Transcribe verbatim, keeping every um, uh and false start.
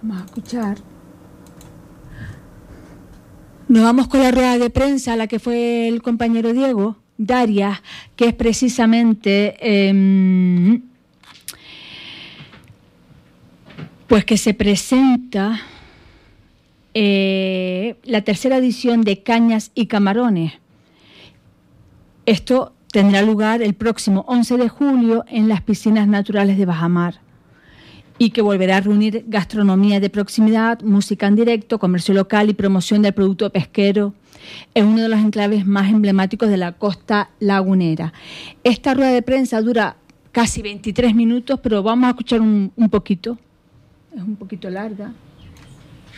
Vamos a escuchar. Nos vamos con la rueda de prensa a la que fue el compañero Diego Darias, que es precisamente eh, pues que se presenta eh, la tercera edición de Cañas y Camarones. Esto tendrá lugar el próximo once de julio en las piscinas naturales de Bajamar, y que volverá a reunir gastronomía de proximidad, música en directo, comercio local y promoción del producto pesquero. Es uno de los enclaves más emblemáticos de la costa lagunera. Esta rueda de prensa dura casi veintitrés minutos, pero vamos a escuchar un, un poquito. Es un poquito larga.